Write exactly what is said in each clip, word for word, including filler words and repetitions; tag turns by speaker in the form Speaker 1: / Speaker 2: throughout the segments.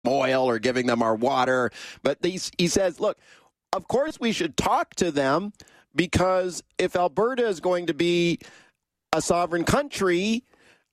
Speaker 1: oil or giving them our water. But he, he says, look, of course we should talk to them, because if Alberta is going to be a sovereign country,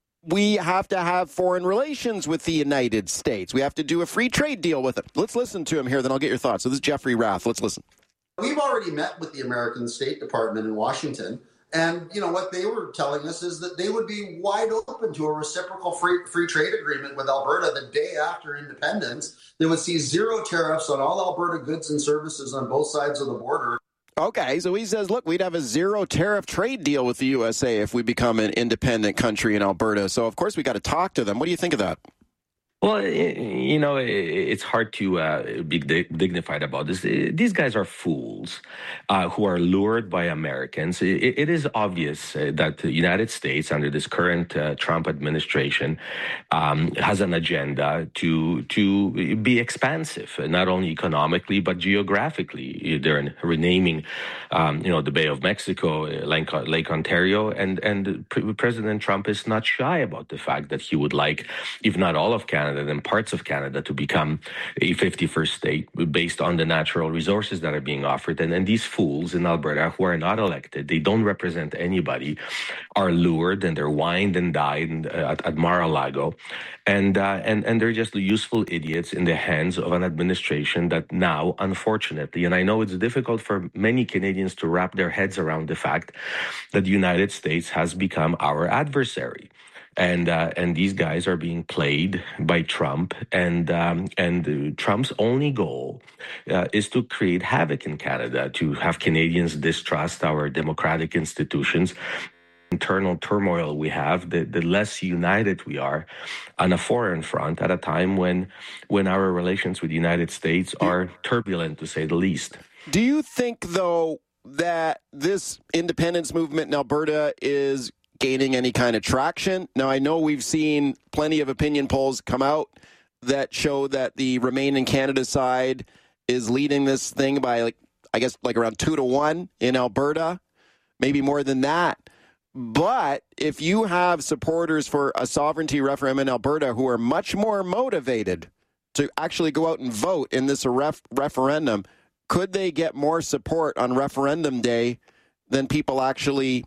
Speaker 1: we have to have foreign relations with the United States. We have to do a free trade deal with it. Let's listen to him here, then I'll get your thoughts. So this is Jeffrey Rath. Let's listen.
Speaker 2: We've already met with the American State Department in Washington. And, you know, what they were telling us is that they would be wide open to a reciprocal free, free trade agreement with Alberta the day after independence. They would see zero tariffs on all Alberta goods and services on both sides of the border.
Speaker 1: Okay, so he says, look, we'd have a zero tariff trade deal with the U S A if we become an independent country in Alberta. So, of course, we got to talk to them. What do you think of that?
Speaker 3: Well, you know, it's hard to uh, be dignified about this. These guys are fools uh, who are lured by Americans. It is obvious that the United States, under this current uh, Trump administration, um, has an agenda to to be expansive, not only economically but geographically. They're renaming, um, you know, the Bay of Mexico, Lake, Lake Ontario, and and President Trump is not shy about the fact that he would like, if not all of Canada, than parts of Canada, to become a fifty-first state based on the natural resources that are being offered. And, and these fools in Alberta who are not elected, they don't represent anybody, are lured and they're wined and dined at, at Mar-a-Lago. And, uh, and, and they're just useful idiots in the hands of an administration that now, unfortunately, and I know it's difficult for many Canadians to wrap their heads around the fact that the United States has become our adversary. And uh, and these guys are being played by Trump, and um, and uh, Trump's only goal uh, is to create havoc in Canada, to have Canadians distrust our democratic institutions. Internal turmoil we have, the, the less united we are on a foreign front at a time when when our relations with the United States are turbulent, to say the least.
Speaker 1: Do you think, though, that this independence movement in Alberta is gaining any kind of traction? Now, I know we've seen plenty of opinion polls come out that show that the Remain in Canada side is leading this thing by, like, I guess, like around two to one in Alberta, maybe more than that. But if you have supporters for a sovereignty referendum in Alberta who are much more motivated to actually go out and vote in this ref- referendum, could they get more support on referendum day than people actually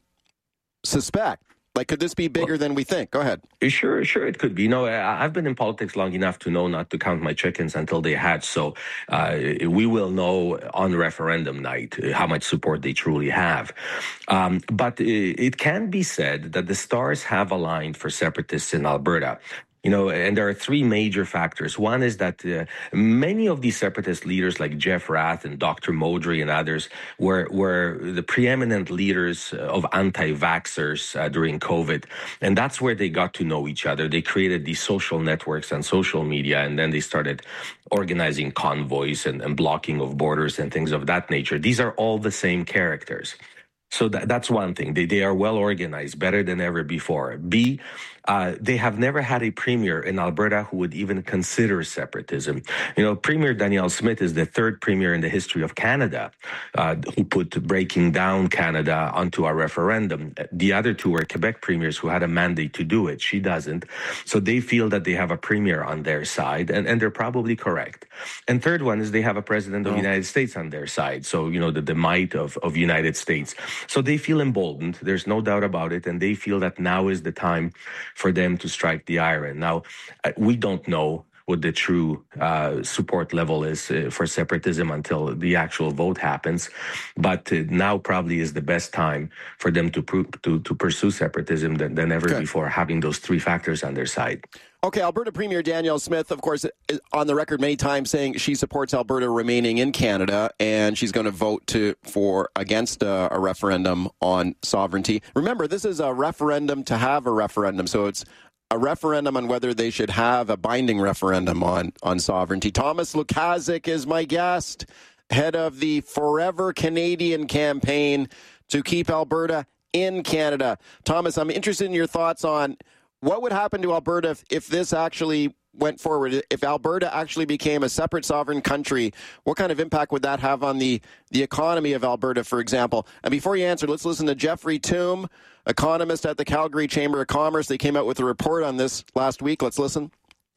Speaker 1: suspect? Like, could this be bigger than we think? Go ahead.
Speaker 3: Sure, sure, it could be. You know, I've been in politics long enough to know not to count my chickens until they hatch. So uh, we will know on referendum night how much support they truly have. Um, but it can be said that the stars have aligned for separatists in Alberta. You know, and there are three major factors. One is that uh, many of these separatist leaders like Jeff Rath and Doctor Modry and others were were the preeminent leaders of anti-vaxxers uh, during COVID. And that's where they got to know each other. They created these social networks and social media, and then they started organizing convoys and, and blocking of borders and things of that nature. These are all the same characters. So that, that's one thing. They they are well organized, better than ever before. B, uh, they have never had a premier in Alberta who would even consider separatism. You know, Premier Danielle Smith is the third premier in the history of Canada uh, who put breaking down Canada onto a referendum. The other two were Quebec premiers who had a mandate to do it. She doesn't. So they feel that they have a premier on their side, and, and they're probably correct. And third one is they have a president of the United States on their side. So, you know, the, the might of, of United States. So they feel emboldened. There's no doubt about it. And they feel that now is the time for them to strike the iron. Now, we don't know what the true uh, support level is uh, for separatism until the actual vote happens. But uh, now probably is the best time for them to pr- to, to pursue separatism than, than ever okay. before, having those three factors on their side.
Speaker 1: Okay, Alberta Premier Danielle Smith, of course, is on the record many times saying she supports Alberta remaining in Canada, and she's going to vote to for against a, a referendum on sovereignty. Remember, this is a referendum to have a referendum, so it's a referendum on whether they should have a binding referendum on, on sovereignty. Thomas Lukaszuk is my guest, head of the Forever Canadian campaign to keep Alberta in Canada. Thomas, I'm interested in your thoughts on what would happen to Alberta if, if this actually went forward? If Alberta actually became a separate sovereign country, what kind of impact would that have on the, the economy of Alberta, for example? And before you answer, let's listen to Jeffrey Toom, economist at the Calgary Chamber of Commerce. They came out with a report on this last week. Let's listen.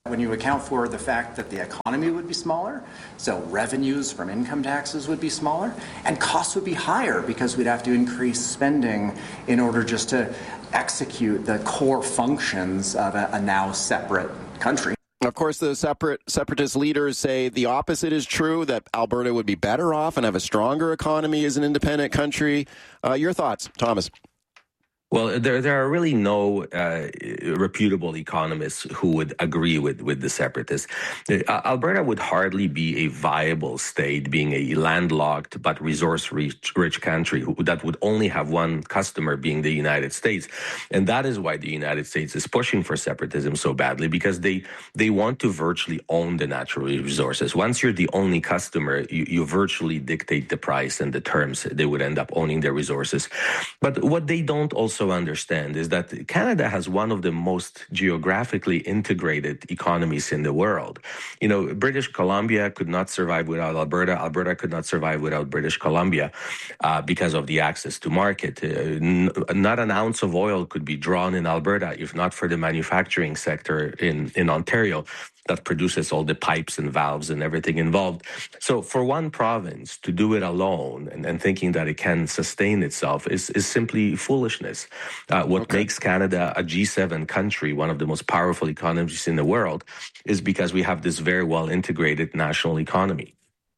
Speaker 4: When you account for the fact that the economy would be smaller, so revenues from income taxes would be smaller, and costs would be higher because we'd have to increase spending in order just to execute the core functions of a, a now separate country.
Speaker 1: Of course, the separate separatist leaders say the opposite is true, that Alberta would be better off and have a stronger economy as an independent country. Uh, your thoughts, Thomas?
Speaker 3: Well, there there are really no uh, reputable economists who would agree with, with the separatists. Uh, Alberta would hardly be a viable state, being a landlocked but resource-rich rich country who, that would only have one customer, being the United States. And that is why the United States is pushing for separatism so badly, because they they want to virtually own the natural resources. Once you're the only customer, you, you virtually dictate the price and the terms. They would end up owning their resources. But what they don't also understand is that Canada has one of the most geographically integrated economies in the world. You know, British Columbia could not survive without Alberta. Alberta could not survive without British Columbia uh, because of the access to market. Uh, n- not an ounce of oil could be drawn in Alberta if not for the manufacturing sector in, in Ontario that produces all the pipes and valves and everything involved. So for one province to do it alone and, and thinking that it can sustain itself is, is simply foolishness. Uh, what okay. makes Canada a G seven country, one of the most powerful economies in the world, is because we have this very well integrated national economy.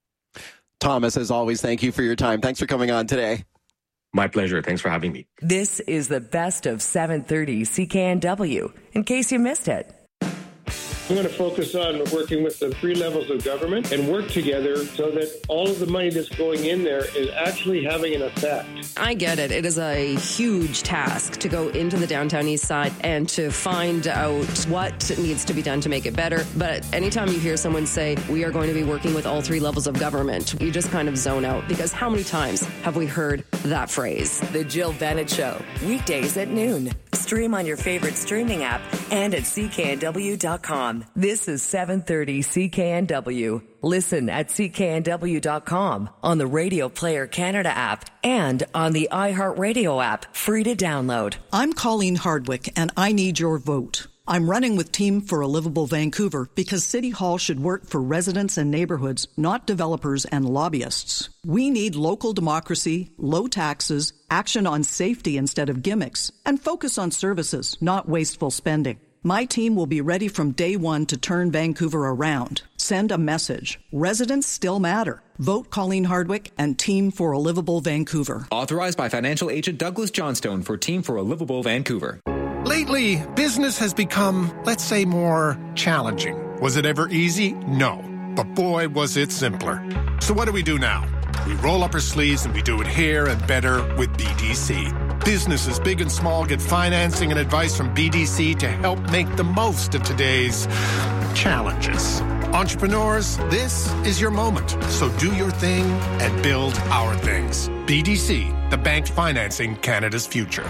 Speaker 1: Thomas, as always, thank you for your time. Thanks for coming on today.
Speaker 3: My pleasure. Thanks for having me.
Speaker 5: This is the best of seven thirty C K N W, in case you missed it.
Speaker 6: I'm going to focus on working with the three levels of government and work together so that all of the money that's going in there is actually having an effect.
Speaker 7: I get it. It is a huge task to go into the downtown east side and to find out what needs to be done to make it better. But anytime you hear someone say, we are going to be working with all three levels of government, you just kind of zone out, because how many times have we heard that phrase?
Speaker 5: The Jill Bennett Show, weekdays at noon. Stream on your favorite streaming app and at C K N W dot com. This is seven thirty C K N W. Listen at C K N W dot com, on the Radio Player Canada app, and on the iHeartRadio app, free to download.
Speaker 8: I'm Colleen Hardwick, and I need your vote. I'm running with Team for a Livable Vancouver because City Hall should work for residents and neighborhoods, not developers and lobbyists. We need local democracy, low taxes, action on safety instead of gimmicks, and focus on services, not wasteful spending. My team will be ready from day one to turn Vancouver around. Send a message. Residents still matter. Vote Colleen Hardwick and Team for a Livable Vancouver.
Speaker 9: Authorized by financial agent Douglas Johnstone for Team for a Livable Vancouver.
Speaker 10: Lately, business has become, let's say, more challenging. Was it ever easy? No. But boy, was it simpler. So what do we do now? We roll up our sleeves and we do it here and better with B D C. Businesses big and small get financing and advice from B D C to help make the most of today's challenges. Entrepreneurs, this is your moment. So do your thing and build our things. B D C, the bank financing Canada's future.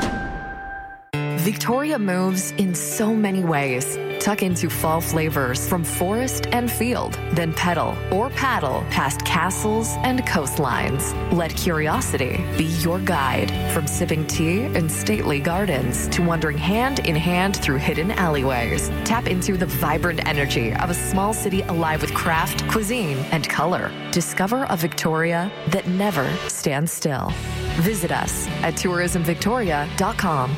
Speaker 11: Victoria moves in so many ways. Tuck into fall flavors from forest and field, then pedal or paddle past castles and coastlines. Let curiosity be your guide, from sipping tea in stately gardens to wandering hand in hand through hidden alleyways. Tap into the vibrant energy of a small city alive with craft, cuisine, and color. Discover a Victoria that never stands still. Visit us at tourism victoria dot com.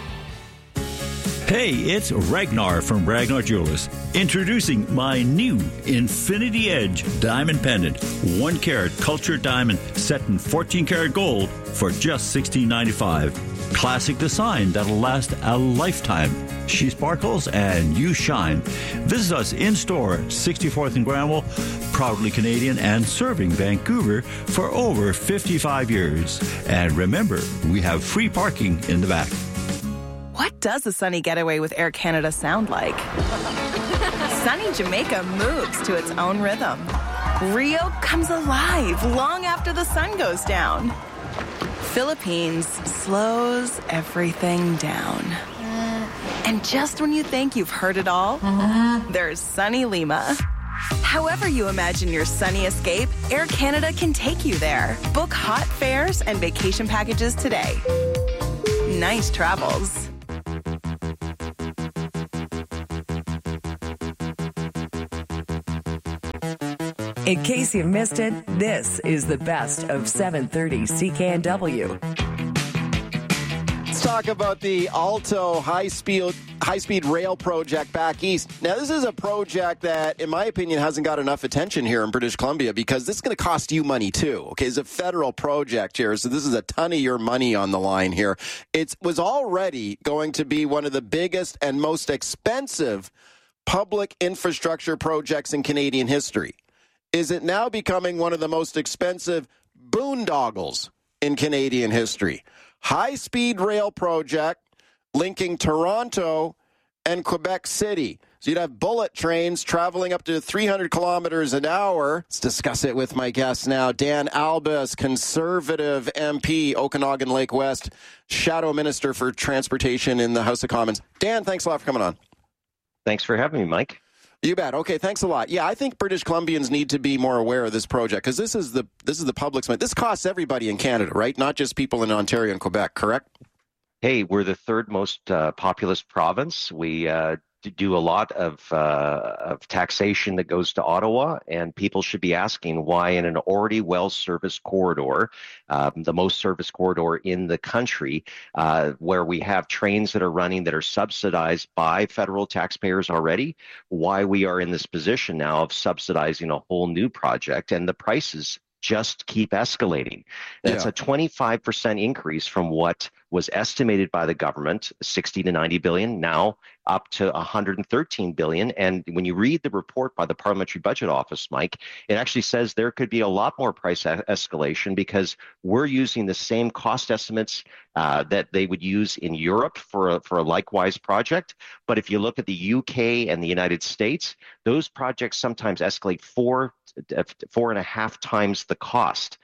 Speaker 12: Hey, it's Ragnar from Ragnar Jewelers, introducing my new Infinity Edge diamond pendant, one carat cultured diamond set in fourteen karat gold for just sixteen ninety-five. Classic design that'll last a lifetime. She sparkles and you shine. Visit us in store at sixty-fourth and Granville, proudly Canadian and serving Vancouver for over fifty-five years. And remember, we have free parking in the back.
Speaker 13: What does a sunny getaway with Air Canada sound like? Sunny Jamaica moves to its own rhythm. Rio comes alive long after the sun goes down. Philippines slows everything down. And just when you think you've heard it all, there's sunny Lima. However you imagine your sunny escape, Air Canada can take you there. Book hot fares and vacation packages today. Nice travels.
Speaker 5: In case you missed it, this is the best of seven thirty C K N W.
Speaker 1: Let's talk about the Alto high-speed high-speed rail project back east. Now, this is a project that, in my opinion, hasn't got enough attention here in British Columbia because this is going to cost you money, too. Okay, it's a federal project here, so this is a ton of your money on the line here. It was already going to be one of the biggest and most expensive public infrastructure projects in Canadian history. Is it now becoming one of the most expensive boondoggles in Canadian history? High-speed rail project linking Toronto and Quebec City. So you'd have bullet trains traveling up to three hundred kilometers an hour. Let's discuss it with my guest now. Dan Albas, Conservative M P, Okanagan Lake West, Shadow Minister for Transportation in the House of Commons. Dan, thanks a lot for coming on.
Speaker 14: Thanks for having me, Mike.
Speaker 1: You bet. Okay, thanks a lot. Yeah, I think British Columbians need to be more aware of this project because this is the this is the public's money. This costs everybody in Canada, right? Not just people in Ontario and Quebec, correct?
Speaker 14: Hey, we're the third most uh, populous province. We uh, do a lot of uh, of taxation that goes to Ottawa, and people should be asking why in an already well-serviced corridor, um, the most serviced corridor in the country, uh, where we have trains that are running that are subsidized by federal taxpayers already, why we are in this position now of subsidizing a whole new project, and the prices just keep escalating. That's yeah. a twenty-five percent increase from what was estimated by the government, sixty to ninety billion, now up to one hundred thirteen billion. And when you read the report by the Parliamentary Budget Office, Mike, it actually says there could be a lot more price escalation because we're using the same cost estimates uh, that they would use in Europe for a, for a likewise project. But if you look at the U K and the United States, those projects sometimes escalate four four and a half times the cost.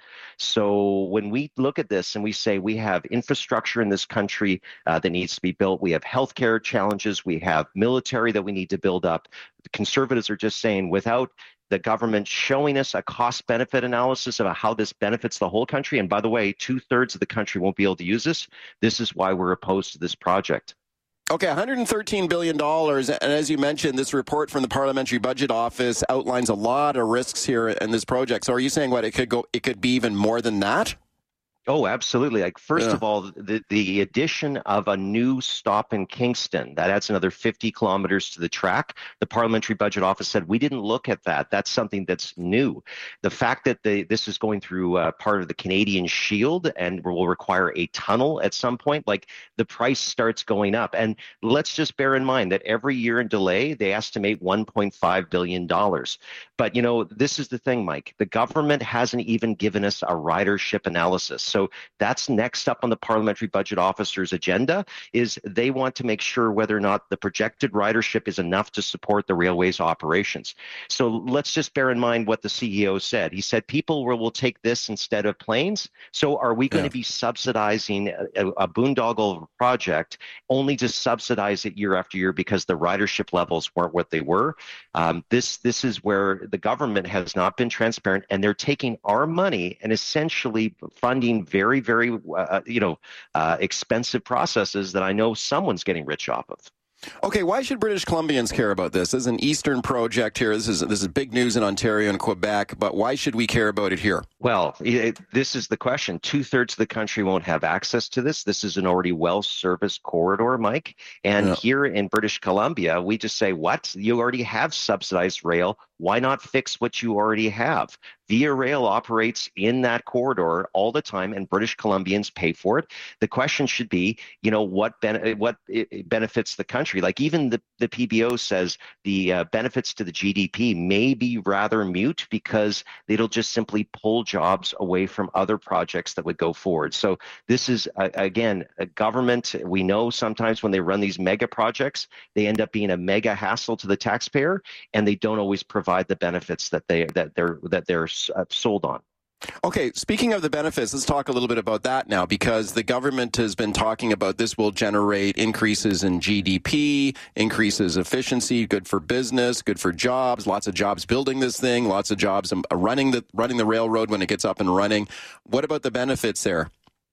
Speaker 14: So when we look at this and we say we have infrastructure in this country uh, that needs to be built, we have healthcare challenges, we have military that we need to build up. The Conservatives are just saying without the government showing us a cost-benefit analysis of how this benefits the whole country, and by the way, two-thirds of the country won't be able to use this, this is why we're opposed to this project.
Speaker 1: Okay, one hundred thirteen billion dollars, and as you mentioned, this report from the Parliamentary Budget Office outlines a lot of risks here in this project. So are you saying what, it could go, it could be even more than that?
Speaker 14: Oh, absolutely. Like, first
Speaker 1: yeah.
Speaker 14: of all, the, the addition of a new stop in Kingston, that adds another fifty kilometers to the track. The Parliamentary Budget Office said, we didn't look at that. That's something that's new. The fact that they, this is going through uh, part of the Canadian Shield and will require a tunnel at some point, like the price starts going up. And let's just bear in mind that every year in delay, they estimate one point five billion dollars. But, you know, this is the thing, Mike. The government hasn't even given us a ridership analysis. So So that's next up on the Parliamentary Budget Officer's agenda, is they want to make sure whether or not the projected ridership is enough to support the railway's operations. So let's just bear in mind what the C E O said. He said people will, will take this instead of planes. So are we going yeah. to be subsidizing a, a boondoggle project only to subsidize it year after year because the ridership levels weren't what they were? Um, this, this is where the government has not been transparent, and they're taking our money and essentially funding very, very, uh, you know, uh, expensive processes that I know someone's getting rich off of.
Speaker 1: Okay, why should British Columbians care about this? This is an Eastern project here. This is this is big news in Ontario and Quebec, but why should we care about it here?
Speaker 14: Well, it, this is the question. Two-thirds of the country won't have access to this. This is an already well-serviced corridor, Mike. And yeah. here in British Columbia, we just say, what? You already have subsidized rail. Why not fix what you already have? Via Rail operates in that corridor all the time, and British Columbians pay for it. The question should be, you know, what ben- what it benefits the country? Like even the, the P B O says the uh, benefits to the G D P may be rather mute because it'll just simply pull jobs away from other projects that would go forward. So this is, uh, again, a government. We know sometimes when they run these mega projects, they end up being a mega hassle to the taxpayer, and they don't always provide the benefits that they that they're that they're uh, sold on.
Speaker 1: Okay, speaking of the benefits, let's talk a little bit about that now, because the government has been talking about this will generate increases in G D P, increases efficiency, good for business, good for jobs, lots of jobs building this thing, lots of jobs running the running the railroad when it gets up and running. What about the benefits there?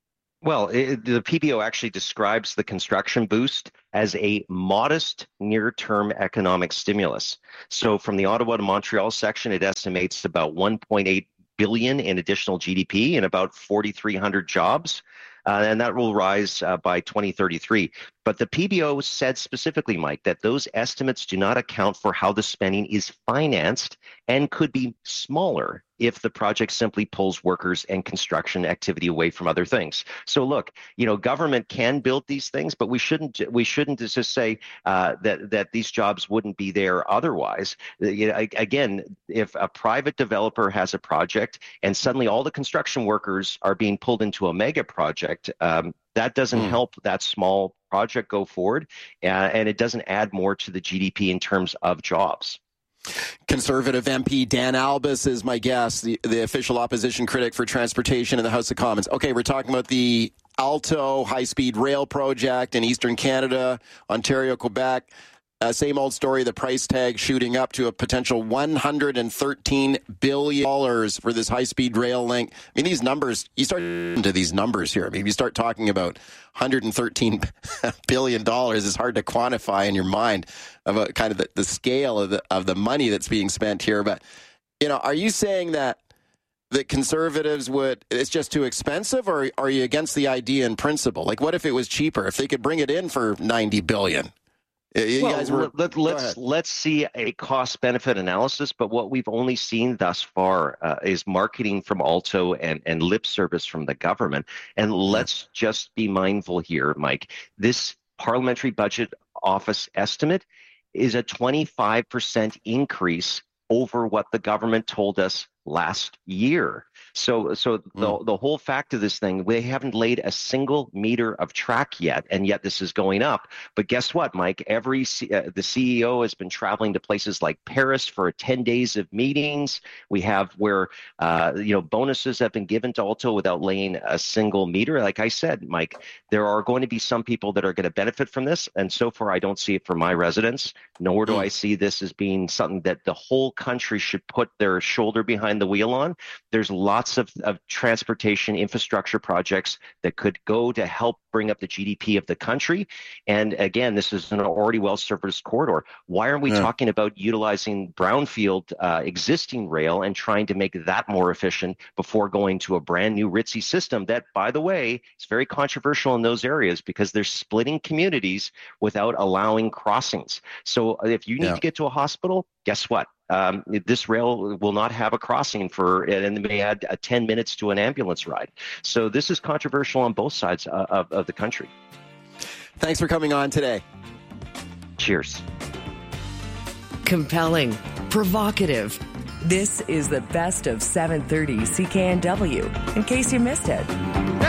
Speaker 14: Well, it, the P B O actually describes the construction boost as a modest near-term economic stimulus. So from the Ottawa to Montreal section, it estimates about one point eight billion dollars in additional G D P and about forty-three hundred jobs. Uh, and that will rise uh, by twenty thirty-three. But the P B O said specifically, Mike, that those estimates do not account for how the spending is financed and could be smaller if the project simply pulls workers and construction activity away from other things. So look, you know, government can build these things, but we shouldn't we shouldn't just say uh, that that these jobs wouldn't be there otherwise. You know, again, if a private developer has a project and suddenly all the construction workers are being pulled into a mega project, um, that doesn't mm. help that small project go forward, uh, and it doesn't add more to the G D P in terms of jobs.
Speaker 1: Conservative M P Dan Albus is my guest, the, the official opposition critic for transportation in the House of Commons. Okay, we're talking about the Alto high-speed rail project in Eastern Canada, Ontario, Quebec. Uh, same old story, the price tag shooting up to a potential one hundred thirteen billion dollars for this high-speed rail link. I mean, these numbers, you start into these numbers here. I mean, you start talking about one hundred thirteen billion dollars. It's hard to quantify in your mind of a, kind of the, the scale of the, of the money that's being spent here. But, you know, are you saying that that conservatives would, it's just too expensive, or are you against the idea in principle? Like, what if it was cheaper? If they could bring it in for ninety billion dollars? You
Speaker 14: well,
Speaker 1: guys were,
Speaker 14: let, let's let's see a cost-benefit analysis, but what we've only seen thus far uh, is marketing from Alto and, and lip service from the government. And let's just be mindful here, Mike. This Parliamentary Budget Office estimate is a twenty-five percent increase over what the government told us last year. So so the, mm. the whole fact of this thing, they haven't laid a single meter of track yet, and yet this is going up. But guess what, Mike? Every C- uh, the C E O has been traveling to places like Paris for ten days of meetings. We have where uh, you know bonuses have been given to Alto without laying a single meter. Like I said, Mike, there are going to be some people that are going to benefit from this, and so far I don't see it for my residents. Nor do mm. I see this as being something that the whole country should put their shoulder behind the wheel on. There's lots of, of transportation infrastructure projects that could go to help bring up the G D P of the country. And again, this is an already well-serviced corridor. Why aren't we yeah. talking about utilizing brownfield uh, existing rail and trying to make that more efficient before going to a brand new ritzy system that, by the way, is very controversial in those areas because they're splitting communities without allowing crossings. So if you need yeah. to get to a hospital, guess what? Um, this rail will not have a crossing for, and they may add uh, ten minutes to an ambulance ride. So this is controversial on both sides uh, of, of the country.
Speaker 1: Thanks for coming on today.
Speaker 14: Cheers.
Speaker 5: Compelling, provocative. This is the best of seven thirty C K N W, in case you missed it.